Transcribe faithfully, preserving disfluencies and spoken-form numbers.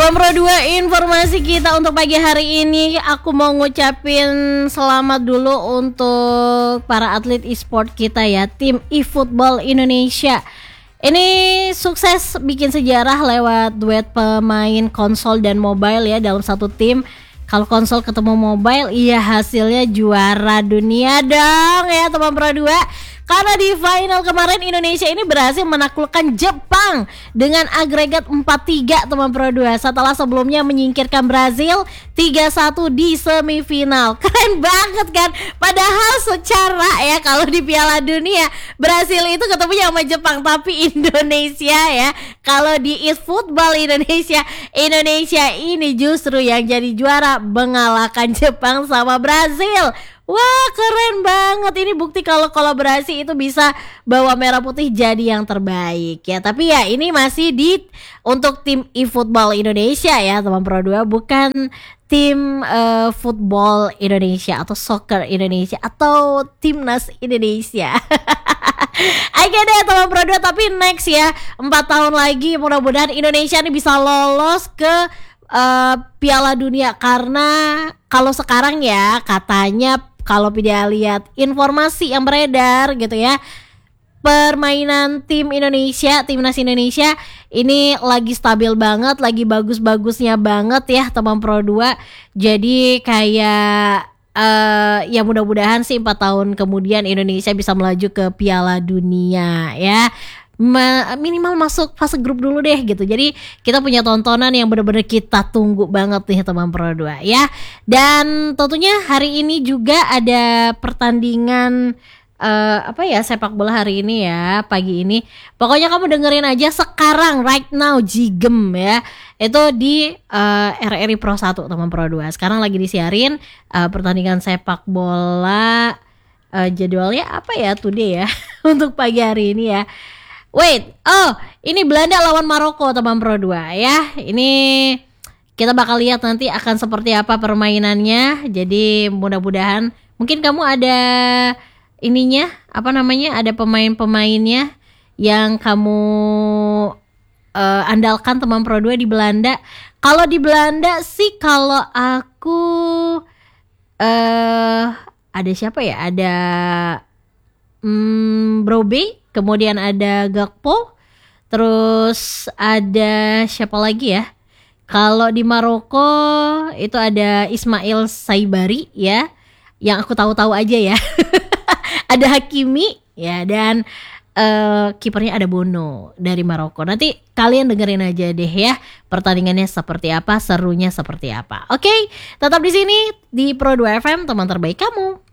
Teman Pro dua, informasi kita untuk pagi hari ini, aku mau ngucapin selamat dulu untuk para atlet e-sport kita ya, tim eFootball Indonesia. Ini sukses bikin sejarah lewat duet pemain konsol dan mobile ya dalam satu tim. Kalau konsol ketemu mobile, iya hasilnya juara dunia dong ya teman Pro dua. Karena di final kemarin Indonesia ini berhasil menaklukkan Jepang dengan agregat empat tiga teman Pro dua, setelah sebelumnya menyingkirkan Brazil tiga satu di semifinal. Keren banget kan? Padahal secara ya kalau di Piala Dunia Brazil itu ketemunya sama Jepang, tapi Indonesia ya kalau di eFootball Indonesia Indonesia ini justru yang jadi juara, mengalahkan Jepang sama Brazil. Wah, keren banget. Ini bukti kalau kolaborasi itu bisa bawa merah putih jadi yang terbaik ya. Tapi ya ini masih di untuk tim eFootball Indonesia ya teman Pro dua, bukan tim uh, football Indonesia atau soccer Indonesia atau timnas Indonesia. Oke deh teman Pro dua, tapi next ya, empat tahun lagi mudah-mudahan Indonesia ini bisa lolos ke uh, Piala Dunia. Karena kalau sekarang ya katanya, kalau dia lihat informasi yang beredar gitu ya, permainan tim Indonesia, timnas Indonesia ini lagi stabil banget, lagi bagus-bagusnya banget ya teman Pro dua. Jadi kayak uh, ya mudah-mudahan sih empat tahun kemudian Indonesia bisa melaju ke Piala Dunia ya. Ma- minimal masuk fase grup dulu deh gitu. Jadi kita punya tontonan yang benar-benar kita tunggu banget nih teman Pro dua ya. Dan tentunya hari ini juga ada pertandingan uh, apa ya, sepak bola hari ini ya, pagi ini. Pokoknya kamu dengerin aja sekarang, right now, Jigem ya. Itu di uh, R R I Pro satu teman Pro dua. Sekarang lagi disiarin uh, pertandingan sepak bola, uh, jadwalnya apa ya today ya untuk pagi hari ini ya. Wait, oh ini Belanda lawan Maroko teman Pro dua ya. Ini kita bakal lihat nanti akan seperti apa permainannya. Jadi mudah-mudahan mungkin kamu ada ininya, apa namanya, ada pemain-pemainnya yang kamu uh, andalkan teman Pro dua di Belanda. Kalau di Belanda sih kalau aku uh, ada siapa ya? Ada hmm, Brobbey. Kemudian ada Gakpo, terus ada siapa lagi ya? Kalau di Maroko itu ada Ismail Saibari ya, yang aku tahu-tahu aja ya. Ada Hakimi ya, dan uh, kipernya ada Bono dari Maroko. Nanti kalian dengerin aja deh ya pertandingannya seperti apa, serunya seperti apa. Oke, tetap di sini di Pro dua F M, teman terbaik kamu.